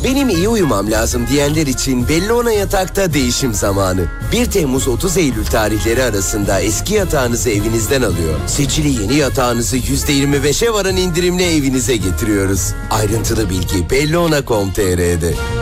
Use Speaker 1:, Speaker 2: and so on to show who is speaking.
Speaker 1: Benim iyi uyumam lazım diyenler için Bellona Yatak'ta değişim zamanı. 1 Temmuz 30 Eylül tarihleri arasında eski yatağınızı evinizden alıyor. Seçili yeni yatağınızı %25'e varan indirimle evinize getiriyoruz. Ayrıntılı bilgi bellona.com.tr'de.